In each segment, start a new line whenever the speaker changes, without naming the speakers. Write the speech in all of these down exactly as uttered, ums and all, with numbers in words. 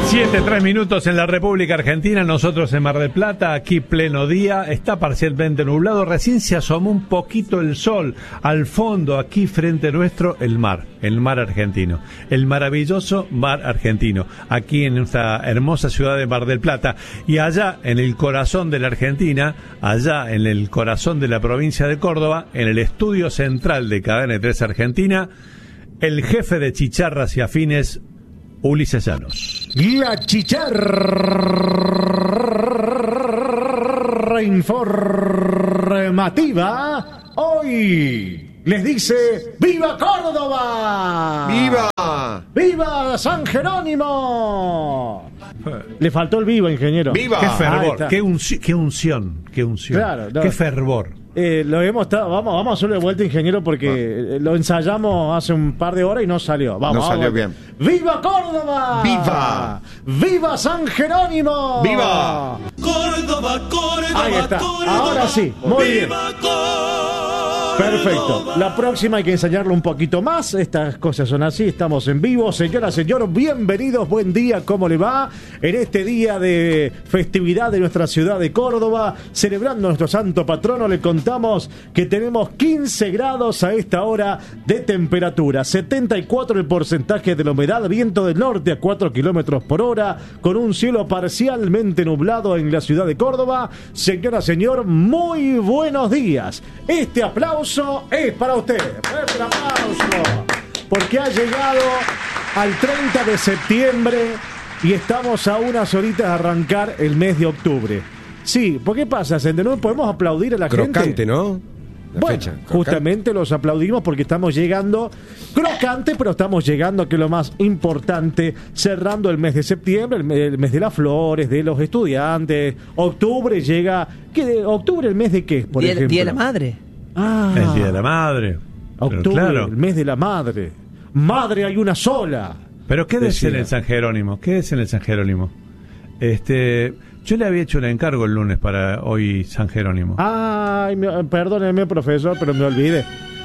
Siete, tres minutos en la República Argentina, nosotros en Mar del Plata, aquí pleno día, está parcialmente nublado, recién se asomó un poquito el sol, al fondo, aquí frente nuestro, el mar, el mar argentino, el maravilloso mar argentino, aquí en nuestra hermosa ciudad de Mar del Plata, y allá en el corazón de la Argentina, allá en el corazón de la provincia de Córdoba, en el estudio central de Cadena tres Argentina, el jefe de chicharras y afines, Ulises Llanos.
La chicharra informativa hoy les dice ¡Viva Córdoba!
¡Viva!
¡Viva San Jerónimo! Le faltó el viva, ingeniero.
¡Viva!
¡Qué fervor!
Ah,
¡Qué, unci- qué unción! ¡Qué unción!
Claro, no.
¡Qué fervor!
Eh, lo hemos estado, vamos, vamos a hacerlo de vuelta, ingeniero, porque ah. lo ensayamos hace un par de horas y no salió. Vamos,
no salió
vamos.
bien.
¡Viva Córdoba!
¡Viva!
¡Viva San Jerónimo!
¡Viva!
Córdoba, Córdoba,
Ahí está.
Córdoba.
Ahora sí, muy bien.
¡Viva Córdoba!
Perfecto. La próxima hay que ensayarlo un poquito más. Estas cosas son así. Estamos en vivo. Señoras, señores, bienvenidos. Buen día. ¿Cómo le va? En este día de festividad de nuestra ciudad de Córdoba, celebrando nuestro santo patrono, le contamos que tenemos quince grados a esta hora de temperatura. setenta y cuatro el porcentaje de la humedad. Viento del norte a cuatro kilómetros por hora. Con un cielo parcialmente nublado en la ciudad de Córdoba. Señora, señor, muy buenos días. Este aplauso es para usted. Fuerte el aplauso. Porque ha llegado al treinta de septiembre y estamos a unas horitas de arrancar el mes de octubre. Sí, ¿por qué pasa? ¿No podemos aplaudir a la
Crocante,
gente?
¿no? La
Bueno,
fecha, crocante.
justamente los aplaudimos porque estamos llegando crocante, pero estamos llegando, que es lo más importante, cerrando el mes de septiembre, el mes, el mes de las flores, de los estudiantes. Octubre llega... ¿qué de, ¿Octubre el mes de qué, por
Día,
ejemplo?
Día de la Madre.
Ah,
El Día de la Madre.
octubre,
Pero claro.
el mes de la madre. Madre hay una sola.
Pero ¿qué
Decía.
es en el San Jerónimo? ¿Qué es en el San Jerónimo? Este, yo le había hecho un encargo el lunes para hoy San Jerónimo.
Ay, me, perdóneme, profesor, pero me olvidé.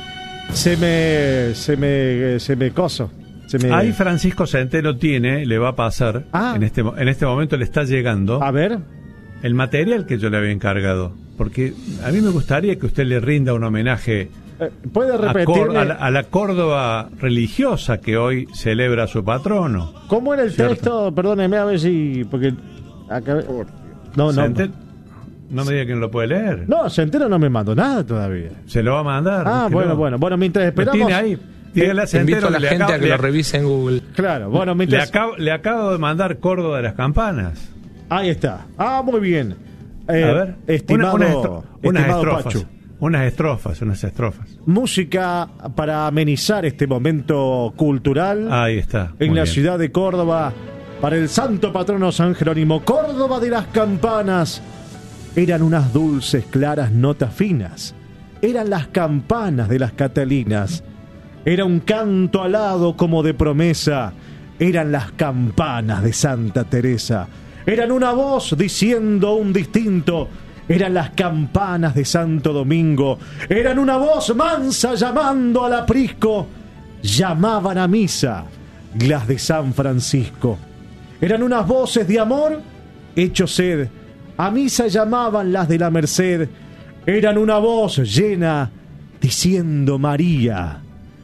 Se me... Se me... Se me coso. Se me...
Ahí Francisco Centeno tiene, le va a pasar,
Ah.
en este mo- en este momento le está llegando
A ver...
el material que yo le había encargado. Porque a mí me gustaría que usted le rinda un homenaje
Eh, ¿Puede
a, Cor-
repetirme
a la, a la Córdoba religiosa que hoy celebra a su patrono.
cómo era el
Cierto.
texto? Perdóneme a ver si... Porque... acabé- No, no,
Centen-
no.
no me diga que no lo puede leer.
No, Centeno no me mandó nada todavía.
Se lo va a mandar.
Ah,
búsquelo.
bueno, bueno. Bueno, mientras
Lo
esperamos...
tiene ahí. Dígale a
Invito
Centeno
a la
que le
gente
acabo-
a que
le
lo
ac-
revise en Google.
Claro, bueno,
Le
mientras...
acabo, le acabo de mandar Córdoba de las Campanas.
Ahí está. Ah, muy bien. Eh,
A ver,
estimado,
una- unas estro- unas
estimado
estrofas,
Pachu.
unas estrofas, unas estrofas.
Música para amenizar este momento cultural
Ahí está.
en
muy
la
bien.
ciudad de Córdoba para el santo patrono San Jerónimo. Córdoba de las campanas. Eran unas dulces, claras notas finas. Eran las campanas de las Catalinas. Era un canto alado como de promesa. Eran las campanas de Santa Teresa. Eran una voz diciendo un distinto. Eran las campanas de Santo Domingo. Eran una voz mansa llamando al aprisco. Llamaban a misa las de San Francisco. Eran unas voces de amor hecho sed. A misa llamaban las de la Merced. Eran una voz llena diciendo María.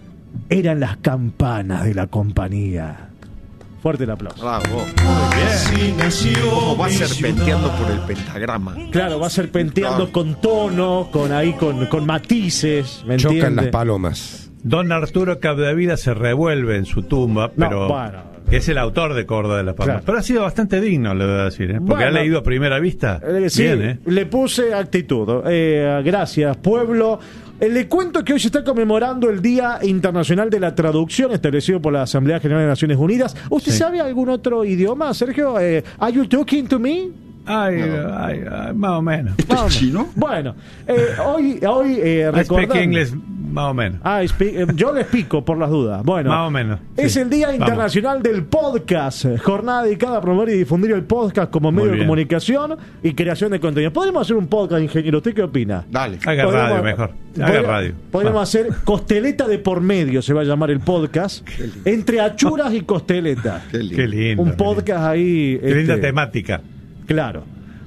Eran las campanas de la compañía. Fuerte el aplauso.
Bravo.
Así nació
¿Cómo va
mi
serpenteando
ciudad.
por el pentagrama?
Claro, va serpenteando
Claro.
con tono, con ahí, con, con matices, ¿me
Chocan
entiende?
las palomas.
Don Arturo Capdevila se revuelve en su tumba,
No,
pero
bueno.
que es el autor de Córdoba de las Palmas.
Claro.
Pero ha sido bastante digno, le voy a decir, ¿eh? Porque
Bueno.
ha leído a primera vista.
Eh, sí,
Bien, ¿eh?
le puse actitud. Eh, gracias, pueblo. Eh, le cuento que hoy se está conmemorando el Día Internacional de la Traducción, establecido por la Asamblea General de Naciones Unidas. ¿Usted
Sí.
sabe algún otro idioma, Sergio? Eh, ¿Are you talking to me?
Ay, ay, ay, más o menos.
Vamos. Bueno, eh, hoy, hoy eh,
I speak
recordando-
English Más o menos.
Ah, expi- eh, yo le explico por las dudas. Bueno,
Más o menos.
es
Sí.
el Día
Vamos.
Internacional del Podcast, jornada dedicada a promover y difundir el podcast como
Muy
medio de
bien.
comunicación y creación de contenido. ¿Podemos hacer un podcast, ingeniero? ¿Usted qué opina?
Dale.
Haga
Podemos-
radio mejor. Haga
podría-
radio.
Podríamos
Ah.
hacer Costeleta de por medio, se va a llamar el podcast. Entre achuras y costeleta.
Qué lindo.
Qué lindo.
Un podcast ahí.
Qué linda
este,
temática.
Claro.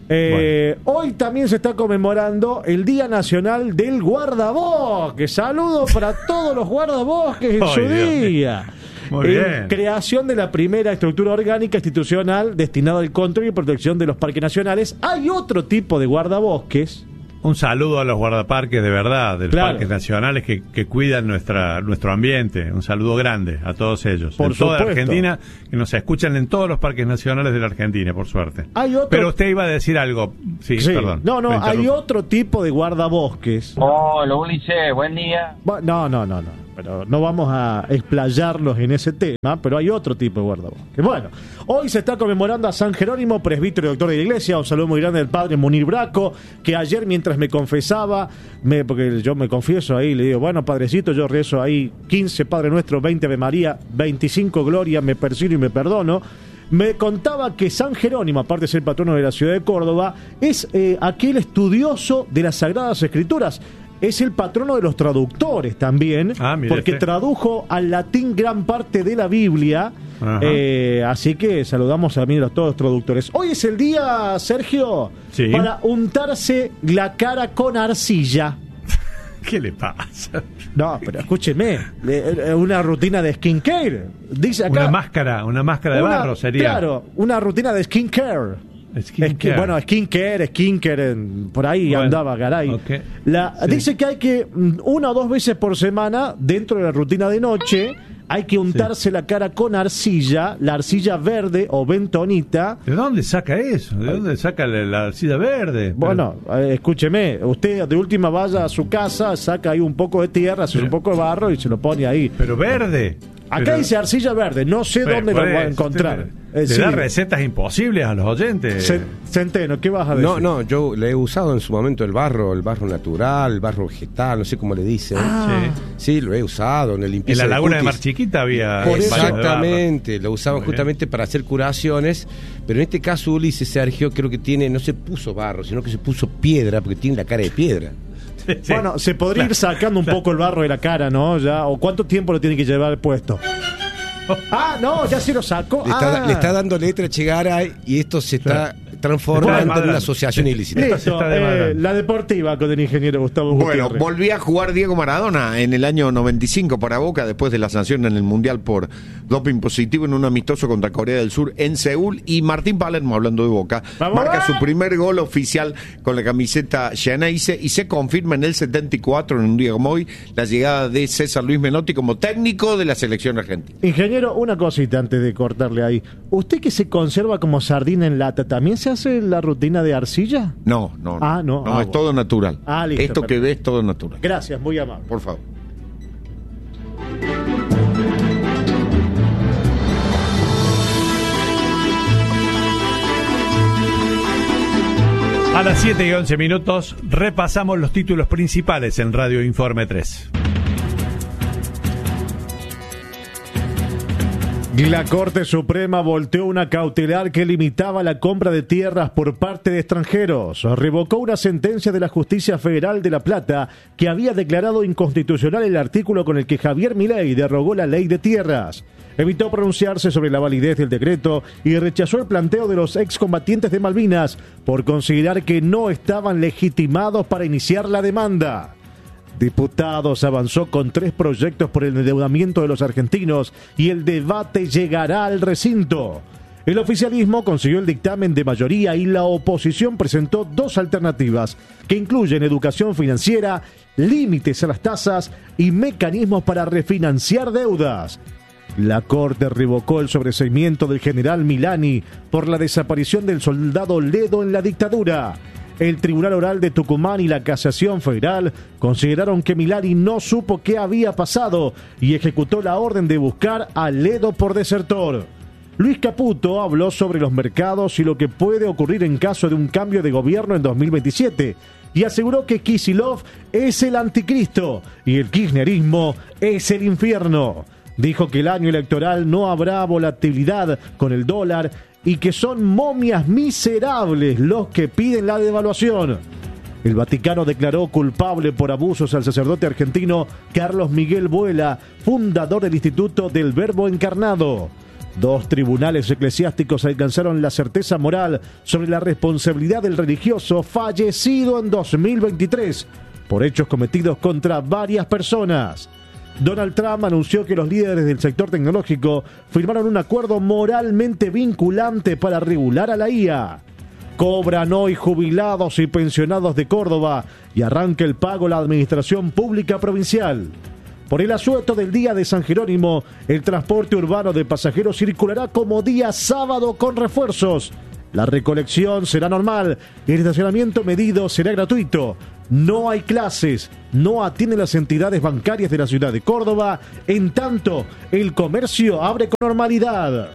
Eh, Hoy también se está conmemorando el Día Nacional del Guardabosques. Saludos para todos los guardabosques en
Ay,
su
Dios mío.
día.
Muy
En
bien.
creación de la primera estructura orgánica institucional destinada al control y protección de los parques nacionales. Hay otro tipo de guardabosques.
Un saludo a los guardaparques de verdad, de los
Claro.
parques nacionales que, que cuidan nuestra, nuestro ambiente. Un saludo grande a todos ellos.
Por
en toda la
supuesto.
Argentina, que nos escuchan en todos los parques nacionales de la Argentina, por suerte.
Hay otro-
Pero usted iba a decir algo. Sí,
Sí.
perdón.
No, no,
me
hay
interrumpo.
otro tipo de guardabosques.
Hola Ulises, buen día.
Bu- No, no, no, no. Pero no vamos a explayarlos en ese tema, pero hay otro tipo de guardabosques. Bueno, hoy se está conmemorando a San Jerónimo, presbítero y doctor de la iglesia. Un saludo muy grande del padre Munir Braco, que ayer mientras me confesaba, me, porque yo me confieso ahí, le digo, bueno, padrecito, yo rezo ahí quince Padre Nuestro, veinte Ave María, veinticinco Gloria, me persino y me perdono. Me contaba que San Jerónimo, aparte de ser patrono de la ciudad de Córdoba, es eh, aquel estudioso de las Sagradas Escrituras. Es el patrono de los traductores también,
Ah, mire
porque
usted.
tradujo al latín gran parte de la Biblia.
Ajá.
Eh, así que saludamos a todos los traductores. Hoy es el día, Sergio,
Sí.
para untarse la cara con arcilla.
¿Qué le pasa?
No, pero escúcheme, le- eh, una rutina de skincare. Dice acá.
Una máscara, una máscara de
una-
barro sería.
Claro, una rutina de skincare.
Skincare.
Es que, bueno, skincare, skincare, en- por ahí
Bueno,
andaba, caray.
ok.
La,
Sí.
Dice que hay que, mm, una o dos veces por semana, dentro de la rutina de noche, hay que untarse la cara con arcilla, la arcilla verde o bentonita.
¿De dónde saca eso? ¿De dónde saca la, la arcilla verde?
Bueno, eh, escúcheme, usted de última vaya a su casa, saca ahí un poco de tierra, hace un poco de barro y se lo pone ahí.
Pero, pero verde.
Acá
Pero-
dice arcilla verde, no sé
Pero
dónde
por
lo va a
eso,
encontrar.
usted
Eh,
Le
sí.
da recetas imposibles a los oyentes.
Ce- Centeno, ¿qué vas a decir?
No, no, yo le he usado en su momento el barro, el barro natural, el barro vegetal, no sé cómo le dicen.
Ah.
Sí.
Sí, lo he usado en el
En
limpieza
la laguna de
cutis.
Mar Chiquita había
Por eso-
baños de barro.
Exactamente, lo usaban
Muy bien.
justamente para hacer curaciones, pero en este caso Ulises Sergio creo que tiene, no se puso barro, sino que se puso piedra, porque tiene la cara de piedra.
Sí, sí.
Bueno, se podría ir sacando un poco el barro de la cara, ¿no? Ya, ¿o cuánto tiempo lo tiene que llevar puesto? Ah, no, ya se lo sacó.
Le está,
Ah.
le está dando letra a Chegaray y esto se está
Está
transformando en
desmadrando.
una asociación ilícita.
Se
Listo,
está
eh,
demandando.
la deportiva con el ingeniero Gustavo
Bueno,
Gutiérrez.
volví a jugar Diego Maradona en el año noventa y cinco para Boca después de la sanción en el Mundial por doping positivo en un amistoso contra Corea del Sur en Seúl, y Martín Palermo, hablando de Boca,
¡Vamos,
marca
va!
su primer gol oficial con la camiseta Xeneize y se confirma en el setenta y cuatro, en un día como hoy, la llegada de César Luis Menotti como técnico de la selección argentina.
Ingeniero, una cosita antes de cortarle ahí. ¿Usted que se conserva como sardina en lata, también se hace la rutina de arcilla?
No, no, no.
Ah, no. Ah,
es
bueno.
todo natural.
Ah, listo,
Esto que
perfecto.
ves es todo natural.
Gracias, muy amable.
Por favor.
A las siete y once minutos repasamos los títulos principales en Radio Informe tres.
La Corte Suprema volteó una cautelar que limitaba la compra de tierras por parte de extranjeros. Revocó una sentencia de la Justicia Federal de La Plata que había declarado inconstitucional el artículo con el que Javier Milei derogó la ley de tierras. Evitó pronunciarse sobre la validez del decreto y rechazó el planteo de los excombatientes de Malvinas por considerar que no estaban legitimados para iniciar la demanda. Diputados avanzó con tres proyectos por el endeudamiento de los argentinos y el debate llegará al recinto. El oficialismo consiguió el dictamen de mayoría y la oposición presentó dos alternativas que incluyen educación financiera, límites a las tasas y mecanismos para refinanciar deudas. La Corte revocó el sobreseimiento del general Milani por la desaparición del soldado Ledo en la dictadura. El Tribunal Oral de Tucumán y la Casación Federal consideraron que Milani no supo qué había pasado y ejecutó la orden de buscar a Ledo por desertor. Luis Caputo habló sobre los mercados y lo que puede ocurrir en caso de un cambio de gobierno en dos mil veintisiete. y aseguró que Kicillof es el anticristo y el kirchnerismo es el infierno. Dijo que el año electoral no habrá volatilidad con el dólar y que son momias miserables los que piden la devaluación. El Vaticano declaró culpable por abusos al sacerdote argentino Carlos Miguel Vuela, fundador del Instituto del Verbo Encarnado. Dos tribunales eclesiásticos alcanzaron la certeza moral sobre la responsabilidad del religioso fallecido en dos mil veintitrés por hechos cometidos contra varias personas. Donald Trump anunció que los líderes del sector tecnológico firmaron un acuerdo moralmente vinculante para regular a la I A. Cobran hoy jubilados y pensionados de Córdoba y arranca el pago a la administración pública provincial. Por el asueto del Día de San Jerónimo, el transporte urbano de pasajeros circulará como día sábado con refuerzos. La recolección será normal, el estacionamiento medido será gratuito. No hay clases, no atienden las entidades bancarias de la ciudad de Córdoba, en tanto el comercio abre con normalidad.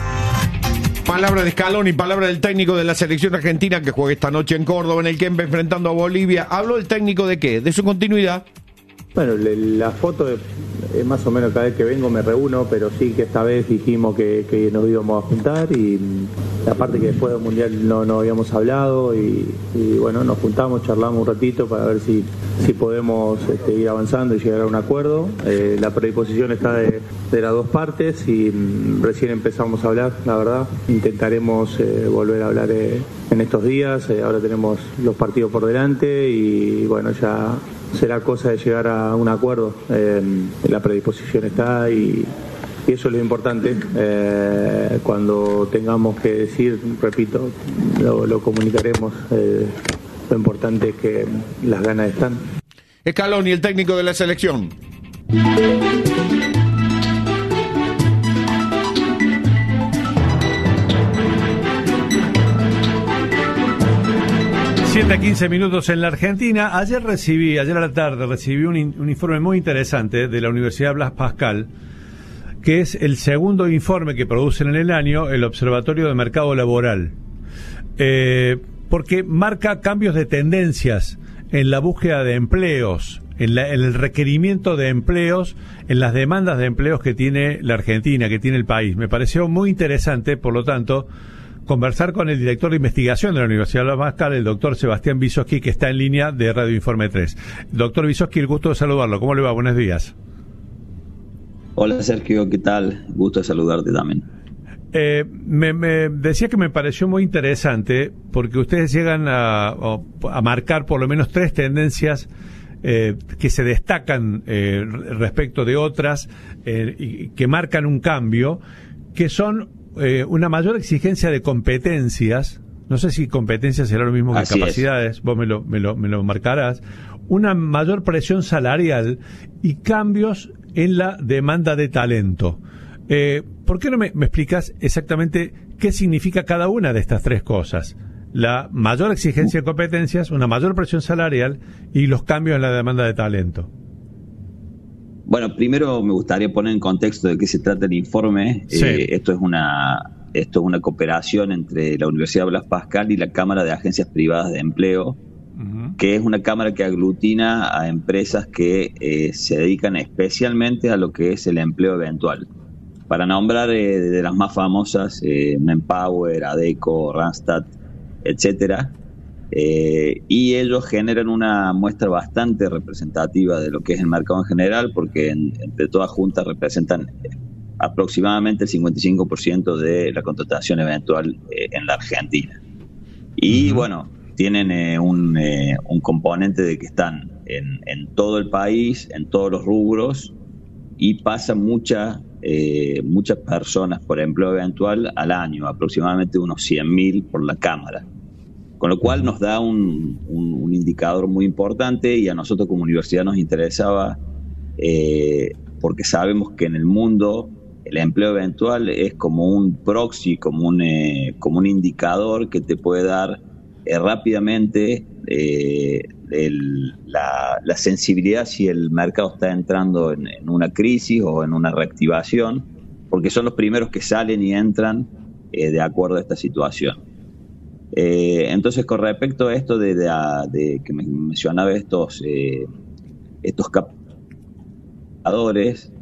Palabra de Scaloni, palabra del técnico de la selección argentina que juega esta noche en Córdoba, en el Kempe, enfrentando a Bolivia. ¿Habló el técnico de qué? ¿De su continuidad?
Bueno, le, la foto es, es más o menos cada vez que vengo me reúno, pero sí que esta vez dijimos que, que nos íbamos a juntar y aparte que después del Mundial no, no habíamos hablado y, y bueno, nos juntamos, charlamos un ratito para ver si, si podemos este, ir avanzando y llegar a un acuerdo. Eh, la predisposición está de, de las dos partes y mm, recién empezamos a hablar, la verdad. Intentaremos eh, volver a hablar eh, en estos días, eh, ahora tenemos los partidos por delante y bueno, ya será cosa de llegar a un acuerdo. Eh, la predisposición está y, y eso es lo importante. Eh, cuando tengamos que decir, repito, lo, lo comunicaremos. Eh, lo importante es que las ganas están.
Scaloni, el técnico de la selección.
siete a quince minutos en la Argentina. Ayer recibí, ayer a la tarde recibí un, in, un informe muy interesante de la Universidad Blas Pascal, que es el segundo informe que producen en el año el Observatorio de Mercado Laboral, eh, porque marca cambios de tendencias en la búsqueda de empleos, en, la, en el requerimiento de empleos, en las demandas de empleos que tiene la Argentina, que tiene el país. Me pareció muy interesante, por lo tanto, conversar con el director de investigación de la Universidad Blas Pascal, el doctor Sebastián Visoski, que está en línea de Radio Informe tres. Doctor Visoski, el gusto de saludarlo. ¿Cómo le va? Buenos días.
Hola Sergio, ¿qué tal? Gusto de saludarte también.
Eh, me, me decía que me pareció muy interesante porque ustedes llegan a, a marcar por lo menos tres tendencias eh, que se destacan eh, respecto de otras eh, y que marcan un cambio, que son Eh, una mayor exigencia de competencias. No sé si competencias será lo mismo que
Así
capacidades,
es.
vos me lo, me, lo, me lo marcarás. Una mayor presión salarial y cambios en la demanda de talento. Eh, ¿Por qué no me, me explicas exactamente qué significa cada una de estas tres cosas? La mayor exigencia de competencias, una mayor presión salarial y los cambios en la demanda de talento.
Bueno, primero me gustaría poner en contexto de qué se trata el informe.
Sí.
Eh, esto es una esto es una cooperación entre la Universidad Blas Pascal y la Cámara de Agencias Privadas de Empleo, uh-huh. que es una cámara que aglutina a empresas que eh, se dedican especialmente a lo que es el empleo eventual. Para nombrar eh, de las más famosas, eh, Manpower, Adecco, Randstad, etcétera. Eh, y ellos generan una muestra bastante representativa de lo que es el mercado en general, porque en, entre todas juntas representan aproximadamente el cincuenta y cinco por ciento de la contratación eventual eh, en la Argentina. Y uh-huh. bueno, tienen eh, un, eh, un componente de que están en, en todo el país, en todos los rubros, y pasan mucha, eh, muchas personas por empleo eventual al año, aproximadamente unos cien mil por la Cámara. Con lo cual nos da un, un, un indicador muy importante, y a nosotros como universidad nos interesaba eh, porque sabemos que en el mundo el empleo eventual es como un proxy, como un, eh, como un indicador que te puede dar eh, rápidamente eh, el, la, la sensibilidad si el mercado está entrando en, en una crisis o en una reactivación, porque son los primeros que salen y entran eh, de acuerdo a esta situación. Eh, entonces, con respecto a esto de, de, de que me mencionaba estos, eh, estos captadores,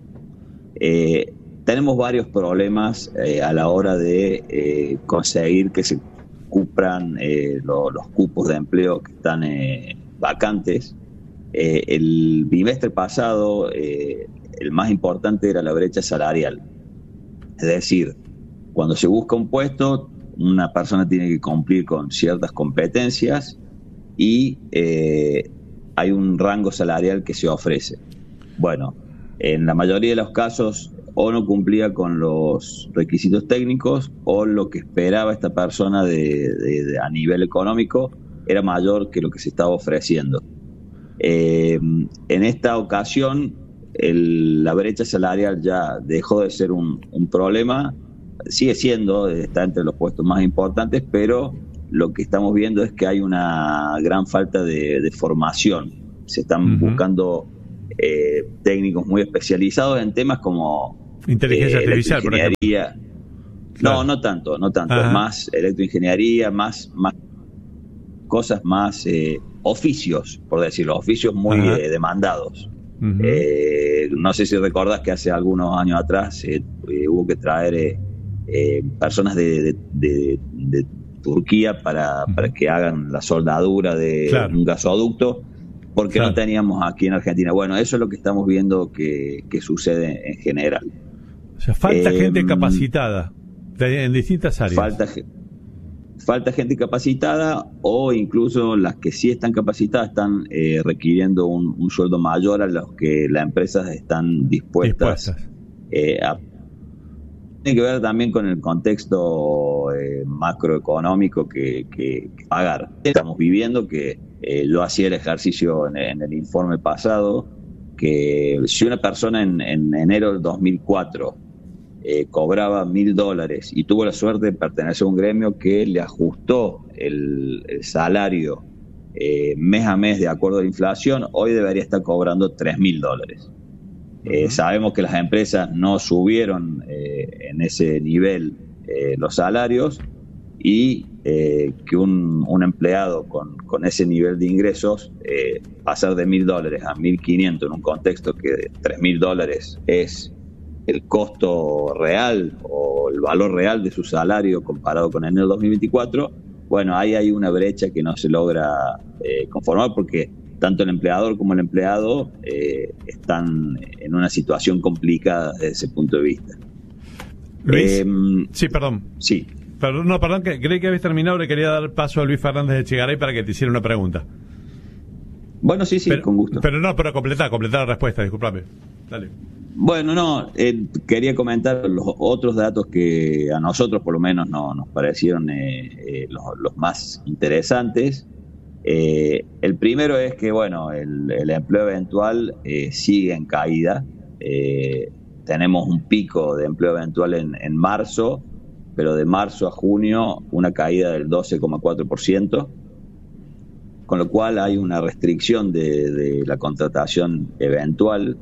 eh, tenemos varios problemas eh, a la hora de eh, conseguir que se cumplan eh, lo, los cupos de empleo que están eh, vacantes. Eh, el bimestre pasado, eh, el más importante era la brecha salarial. Es decir, cuando se busca un puesto, una persona tiene que cumplir con ciertas competencias y eh, hay un rango salarial que se ofrece. Bueno, en la mayoría de los casos o no cumplía con los requisitos técnicos o lo que esperaba esta persona de, de, de, a nivel económico era mayor que lo que se estaba ofreciendo. Eh, en esta ocasión el, la brecha salarial ya dejó de ser un, un problema. Sigue siendo, está entre los puestos más importantes, pero lo que estamos viendo es que hay una gran falta de, de formación. Se están uh-huh. buscando eh, técnicos muy especializados en temas como
inteligencia
eh,
artificial, por ejemplo.
No, claro. no tanto, no tanto. Uh-huh. Más electroingeniería, más, más cosas más eh, oficios, por decirlo, oficios muy uh-huh. eh, demandados. Uh-huh. Eh, no sé si recordás que hace algunos años atrás eh, eh, hubo que traer eh, Eh, personas de, de, de, de Turquía para, uh-huh. para que hagan la soldadura de claro. un gasoducto, porque claro. no teníamos aquí en Argentina. Bueno, eso es lo que estamos viendo que, que sucede en general.
O sea, falta eh, gente capacitada de, en distintas áreas.
Falta, falta gente capacitada, o incluso las que sí están capacitadas están eh, requiriendo un, un sueldo mayor a los que las empresas están dispuestas, dispuestas. Eh, a Tiene que ver también con el contexto eh, macroeconómico que, que, que pagar. Estamos viviendo, que eh, yo hacía el ejercicio en, en el informe pasado, que si una persona en, en enero del dos mil cuatro eh, cobraba mil dólares y tuvo la suerte de pertenecer a un gremio que le ajustó el, el salario eh, mes a mes de acuerdo a la inflación, hoy debería estar cobrando tres mil dólares. Eh, sabemos que las empresas no subieron eh, en ese nivel eh, los salarios y eh, que un, un empleado con, con ese nivel de ingresos eh, pasar de mil dólares a mil quinientos en un contexto que tres mil dólares es el costo real o el valor real de su salario comparado con enero dos mil veinticuatro, bueno, ahí hay una brecha que no se logra eh, conformar, porque tanto el empleador como el empleado eh, están en una situación complicada desde ese punto de vista.
Luis, eh, sí, perdón.
Sí.
Perdón, no, perdón, que creí que habías terminado. Le quería dar paso a Luis Fernández de Echegaray para que te hiciera una pregunta.
Bueno, sí, sí,
pero,
con gusto.
Pero no, pero completar, completar la respuesta, discúlpame. Dale.
Bueno, no, eh, quería comentar los otros datos que a nosotros por lo menos no, nos parecieron eh, eh, los, los más interesantes. Eh, el primero es que, bueno, el, el empleo eventual eh, sigue en caída. Eh, tenemos un pico de empleo eventual en, en marzo, pero de marzo a junio una caída del doce coma cuatro por ciento, con lo cual hay una restricción de, de la contratación eventual.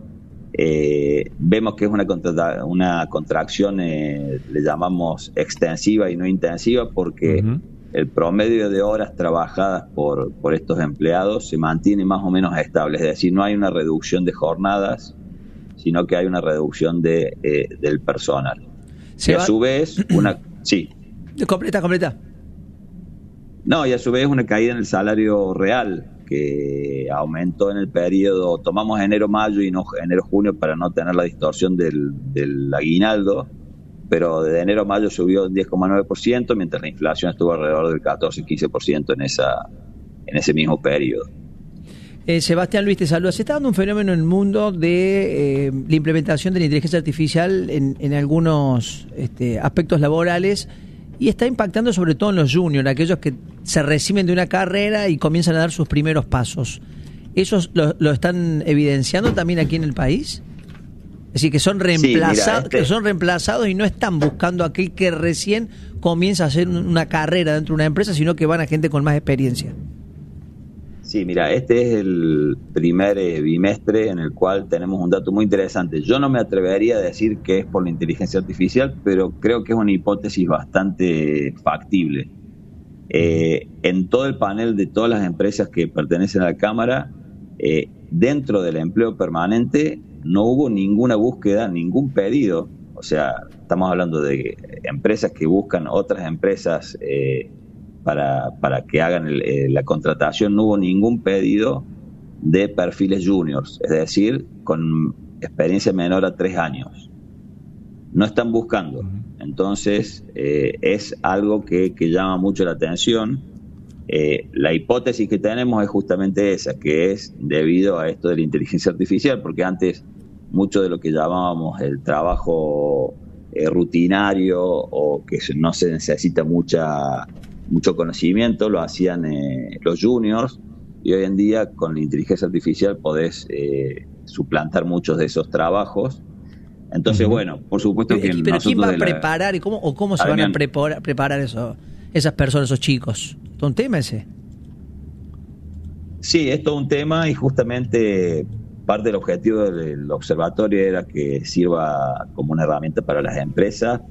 Eh, vemos que es una, contrata- una contracción, eh, le llamamos extensiva y no intensiva, porque uh-huh. el promedio de horas trabajadas por, por estos empleados se mantiene más o menos estable, es decir, no hay una reducción de jornadas, sino que hay una reducción de, eh, del personal.
Se
y a
va...
su vez, una... sí.
Completa, completa.
No, y a su vez una caída en el salario real, que aumentó en el periodo, tomamos enero-mayo y no enero-junio para no tener la distorsión del, del aguinaldo, pero de enero a mayo subió un diez coma nueve por ciento, mientras la inflación estuvo alrededor del catorce a quince por ciento en, esa, en ese mismo periodo.
Eh, Sebastián, Luis, te saluda. Se está dando un fenómeno en el mundo de eh, la implementación de la inteligencia artificial en, en algunos este, aspectos laborales, y está impactando sobre todo en los juniors, aquellos que se reciben de una carrera y comienzan a dar sus primeros pasos. ¿Esos lo, lo están evidenciando también aquí en el país? Es decir, que son reemplazados, sí, mira, este... que son reemplazados y no están buscando a aquel que recién comienza a hacer una carrera dentro de una empresa, sino que van a gente con más experiencia.
Sí, mira, este es el primer eh, bimestre en el cual tenemos un dato muy interesante. Yo no me atrevería a decir que es por la inteligencia artificial, pero creo que es una hipótesis bastante factible. Eh, en todo el panel de todas las empresas que pertenecen a la Cámara, eh, dentro del empleo permanente no hubo ninguna búsqueda, ningún pedido. O sea, estamos hablando de empresas que buscan otras empresas eh, para, para que hagan el, eh, la contratación. No hubo ningún pedido de perfiles juniors, es decir, con experiencia menor a tres años. No están buscando. Entonces, eh, es algo que, que llama mucho la atención. Eh, la hipótesis que tenemos es justamente esa, que es debido a esto de la inteligencia artificial, porque antes mucho de lo que llamábamos el trabajo eh, rutinario o que no se necesita mucha mucho conocimiento lo hacían eh, los juniors, y hoy en día con la inteligencia artificial podés eh, suplantar muchos de esos trabajos. Entonces, uh-huh. bueno, por supuesto que
pero, pero ¿quién va a
la...
preparar y cómo o cómo se Adrián. van a preparar, preparar eso, esas personas, esos chicos? ¿Es un tema ese?
Sí, es todo un tema, y justamente parte del objetivo del observatorio era que sirva como una herramienta para las empresas